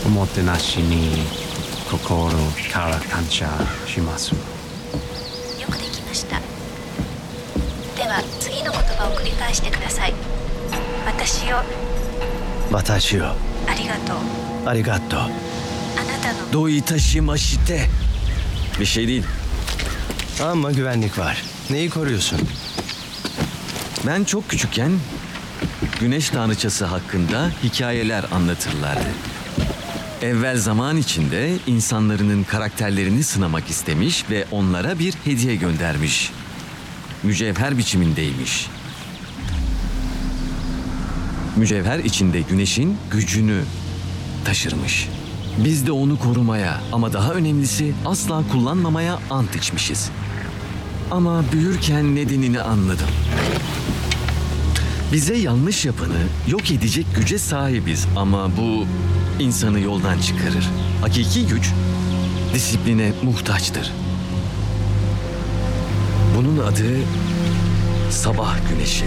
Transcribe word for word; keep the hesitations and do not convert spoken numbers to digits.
Omotenashi ni kokoro kara kancha shimasu. よくできました。では次の言葉を繰り返してください。私を私をありがとう。 ありがとう。 あなたのどういたしまして。 Bir şey değil. Ama güvenlik var. Neyi koruyorsun? Ben çok küçükken güneş tanrıçası hakkında hikayeler anlatırlardı. Evvel zaman içinde insanların karakterlerini sınamak istemiş ve onlara bir hediye göndermiş. Mücevher biçimindeymiş. Mücevher içinde güneşin gücünü taşırmış. Biz de onu korumaya ama daha önemlisi asla kullanmamaya ant içmişiz. Ama büyürken nedenini anladım. Bize yanlış yapanı yok edecek güce sahibiz ama bu insanı yoldan çıkarır. Hakiki güç disipline muhtaçtır. Bunun adı sabah güneşi.